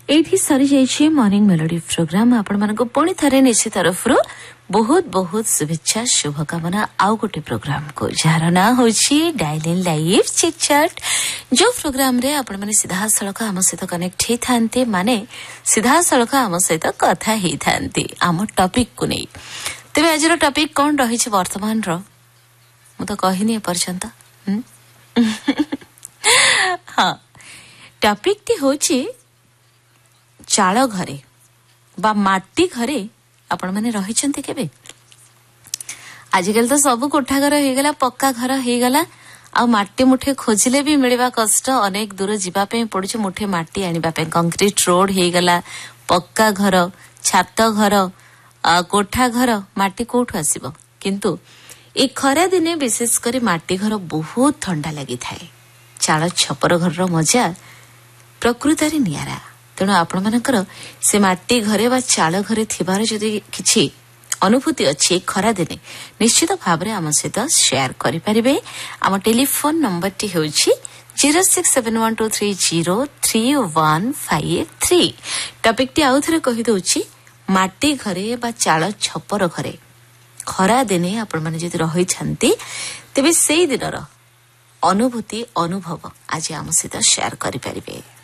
एठी सरी जाइए मॉर्निंग मेलोडी प्रोग्राम आपण मानको पुणी थरे निश्चित तरफरु बहुत बहुत शुभेच्छा शुभकामना आउ गोटे प्रोग्राम को जार ना होची dial in live chit chat जो प्रोग्राम रे आपण माने सीधा सळख आम सहित कनेक्ट ही थांते माने सीधा सळख आम सहित कथा ही थांते आम टॉपिक को नै तबे आजर टॉपिक कोन रही छै वर्तमान रो मु तो कहिनी पर्यंत हां टॉपिक टी होची चाळ घरे बा माटी घरे आपण माने रहिचंती केबे आजिकल तो सब कोठा घर हे गला पक्का घर हे गला आ माटी मुठे खोजिले भी मिलवा कष्ट अनेक दूर जीवा पे पड़ुछ मुठे माटी आनिबा पे कंक्रीट रोड हे गला पक्का घर छात घर कोठा घर माटी कोठु आसीबो किंतु ए खरा दिने विशेष करी माटी घर बहुत ठंडा लागि थाए चाळ छपर घर रो मजा प्रकृति नियारा तेणु आपण मानकर से माटी घरे बा चाळ घरे थिबार जदि किछि अनुभूति अछि खरा दिने निश्चित भाव रे आम सहित शेयर करि परिबे आम टेलीफोन नंबर टी होछि 0671230353 टॉपिक टी आउथरे कहि दोछि माटी घरे बा चाळ छपर घरे खरा दिने आपण माने जदि रहि छांती तबे सेई दिनर अनुभूति अनुभव आज आम सहित शेयर करि परिबे।